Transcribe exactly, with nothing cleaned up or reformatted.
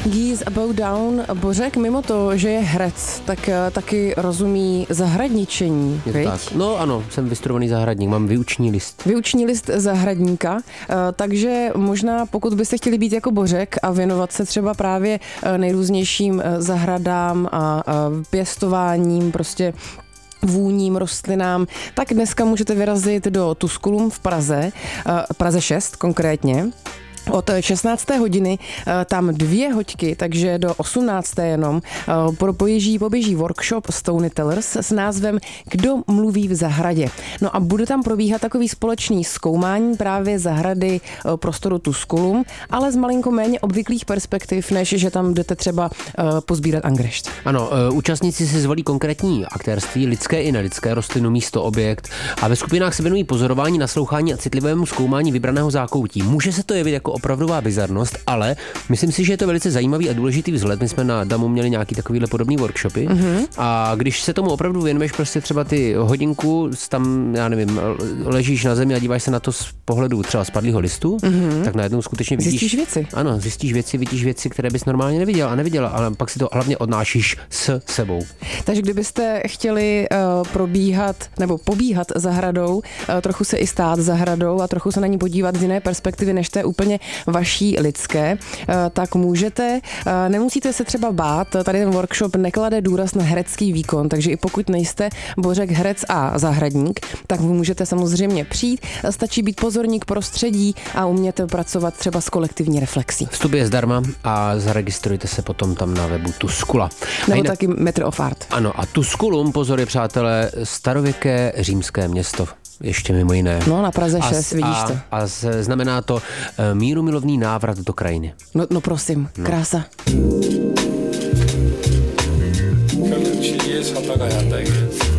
Geese Bow Down. Bořek mimo to, že je herec, tak taky rozumí zahradničení, viď? Tak. No ano, jsem vystudovaný zahradník, mám vyuční list. Vyuční list zahradníka, takže možná pokud byste chtěli být jako Bořek a věnovat se třeba právě nejrůznějším zahradám a pěstováním, prostě vůním, rostlinám, tak dneska můžete vyrazit do Tusculum v Praze, Praze šest konkrétně. Od šestnácté hodiny tam dvě hoďky, takže do osmnácté jenom poježí, poběží workshop Storytellers s názvem Kdo mluví v zahradě. No a bude tam probíhat takový společný zkoumání právě zahrady prostoru Tusculum, ale z malinko méně obvyklých perspektiv, než že tam jdete třeba pozbírat angrešť. Ano, účastníci si zvolí konkrétní aktérství, lidské i nelidské, rostlinu, místo, objekt a ve skupinách se věnují pozorování, naslouchání a citlivému zkoumání vybraného zákoutí. Může se to jevit jako opravdová bizarnost, ale myslím si, že je to velice zajímavý a důležitý vzhled. My jsme na Damu měli nějaký takovýhle podobný workshopy mm-hmm. a když se tomu opravdu věnuješ prostě třeba ty hodinku, tam, já nevím, ležíš na zemi a díváš se na to z pohledu třeba spadlého listu, mm-hmm. tak najednou skutečně vidíš... Zjistíš věci. Ano, zjistíš věci, vidíš věci, které bys normálně neviděl a neviděla, ale pak si to hlavně odnášíš s sebou. Takže kdybyste chtěli uh, probíhat nebo pobíhat zahradou, uh, trochu se i stát zahradou a trochu se na ní podívat z jiné perspektivy, než to je úplně vaší lidské, tak můžete, nemusíte se třeba bát, tady ten workshop neklade důraz na herecký výkon, takže i pokud nejste Bořek herec a zahradník, tak vy můžete samozřejmě přijít, stačí být pozorník prostředí a umět pracovat třeba s kolektivní reflexí. Vstup je zdarma a zaregistrujte se potom tam na webu Tuscula. Nebo jinak, taky Metr of Art. Ano a Tusculum, pozor je přátelé, starověké římské město. Ještě mimo jiné. No, na Praze šest, a, vidíš to. A, a znamená to uh, mírumilovný návrat do krajiny. No, no prosím, no. Krása. 결국 진리에 살아가야 한다 이게.